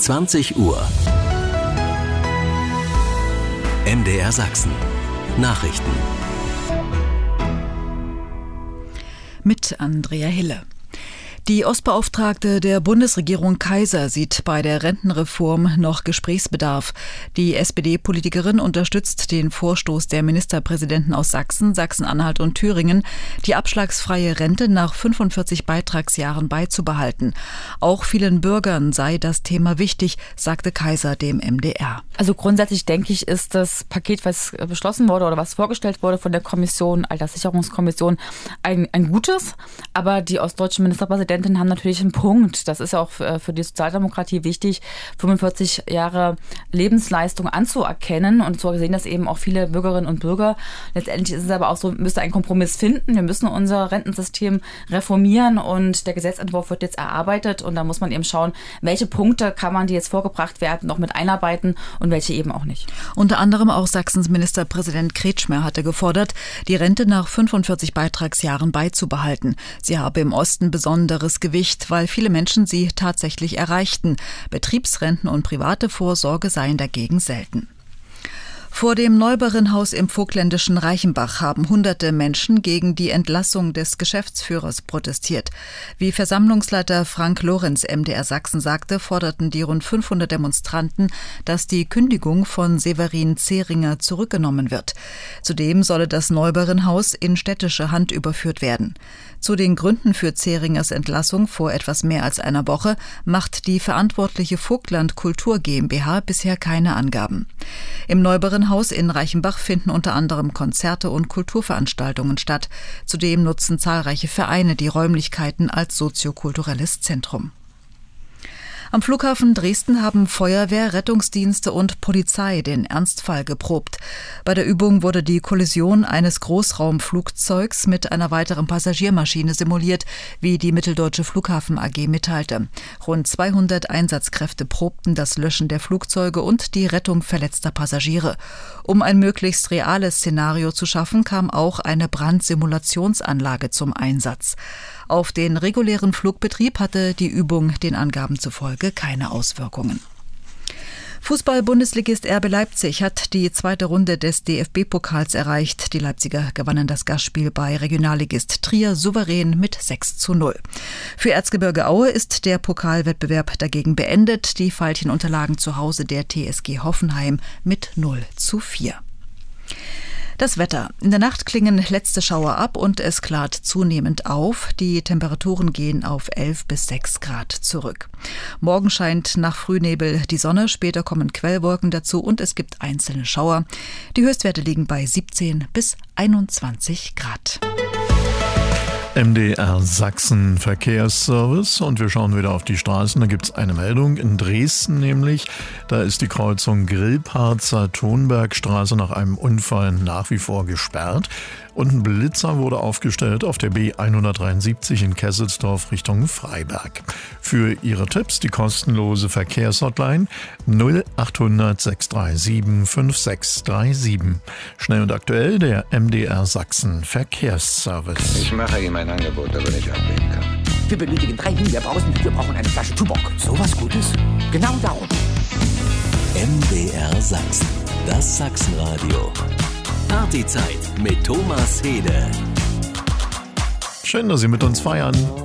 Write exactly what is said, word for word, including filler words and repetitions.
zwanzig Uhr. M D R Sachsen. Nachrichten. Mit Andrea Hille. Die Ostbeauftragte der Bundesregierung Kaiser sieht bei der Rentenreform noch Gesprächsbedarf. Die S P D-Politikerin unterstützt den Vorstoß der Ministerpräsidenten aus Sachsen, Sachsen-Anhalt und Thüringen, die abschlagsfreie Rente nach fünfundvierzig Beitragsjahren beizubehalten. Auch vielen Bürgern sei das Thema wichtig, sagte Kaiser dem M D R. Also grundsätzlich denke ich, ist das Paket, was beschlossen wurde oder was vorgestellt wurde von der Kommission, Alterssicherungskommission, ein, ein gutes. Aber die ostdeutschen Ministerpräsidenten haben natürlich einen Punkt. Das ist ja auch für die Sozialdemokratie wichtig, fünfundvierzig Jahre Lebensleistung anzuerkennen und zu sehen, dass eben auch viele Bürgerinnen und Bürger, letztendlich ist es aber auch so, wir müssen einen Kompromiss finden. Wir müssen unser Rentensystem reformieren und der Gesetzentwurf wird jetzt erarbeitet und da muss man eben schauen, welche Punkte kann man, die jetzt vorgebracht werden, noch mit einarbeiten und welche eben auch nicht. Unter anderem auch Sachsens Ministerpräsident Kretschmer hatte gefordert, die Rente nach fünfundvierzig Beitragsjahren beizubehalten. Sie habe im Osten besondere Gewicht, weil viele Menschen sie tatsächlich erreichten. Betriebsrenten und private Vorsorge seien dagegen selten. Vor dem Neubauernhaus im vogtländischen Reichenbach haben hunderte Menschen gegen die Entlassung des Geschäftsführers protestiert. Wie Versammlungsleiter Frank Lorenz M D R Sachsen sagte, forderten die rund fünfhundert Demonstranten, dass die Kündigung von Severin Zehringer zurückgenommen wird. Zudem solle das Neubauernhaus in städtische Hand überführt werden. Zu den Gründen für Zehringers Entlassung vor etwas mehr als einer Woche macht die verantwortliche Vogtland Kultur GmbH bisher keine Angaben. Im Neubauernhaus in Reichenbach finden unter anderem Konzerte und Kulturveranstaltungen statt. Zudem nutzen zahlreiche Vereine die Räumlichkeiten als soziokulturelles Zentrum. Am Flughafen Dresden haben Feuerwehr, Rettungsdienste und Polizei den Ernstfall geprobt. Bei der Übung wurde die Kollision eines Großraumflugzeugs mit einer weiteren Passagiermaschine simuliert, wie die Mitteldeutsche Flughafen A G mitteilte. Rund zweihundert Einsatzkräfte probten das Löschen der Flugzeuge und die Rettung verletzter Passagiere. Um ein möglichst reales Szenario zu schaffen, kam auch eine Brandsimulationsanlage zum Einsatz. Auf den regulären Flugbetrieb hatte die Übung den Angaben zufolge keine Auswirkungen. Fußball-Bundesligist R B Leipzig hat die zweite Runde des D F B-Pokals erreicht. Die Leipziger gewannen das Gastspiel bei Regionalligist Trier souverän mit sechs zu null. Für Erzgebirge Aue ist der Pokalwettbewerb dagegen beendet. Die Veilchen unterlagen zu Hause der T S G Hoffenheim mit null zu vier. Das Wetter. In der Nacht klingen letzte Schauer ab und es klart zunehmend auf. Die Temperaturen gehen auf elf bis sechs Grad zurück. Morgen scheint nach Frühnebel die Sonne, später kommen Quellwolken dazu und es gibt einzelne Schauer. Die Höchstwerte liegen bei siebzehn bis einundzwanzig Grad. M D R Sachsen Verkehrsservice und wir schauen wieder auf die Straßen. Da gibt es eine Meldung in Dresden nämlich. Da ist die Kreuzung Grillparzer Thonbergstraße nach einem Unfall nach wie vor gesperrt. Und ein Blitzer wurde aufgestellt auf der B hundertdreiundsiebzig in Kesselsdorf Richtung Freiberg. Für Ihre Tipps die kostenlose Verkehrshotline null achthundert sechs drei sieben fünf sechs drei sieben. Schnell und aktuell der M D R Sachsen Verkehrsservice. Ich mache ihm ein Angebot, das er nicht ablehnen kann. Wir benötigen drei Himbeerbrausen, wir brauchen eine Flasche Tuborg. So was Gutes? Genau darum. M D R Sachsen, das Sachsenradio. Partyzeit mit Thomas Hede. Schön, dass Sie mit uns feiern.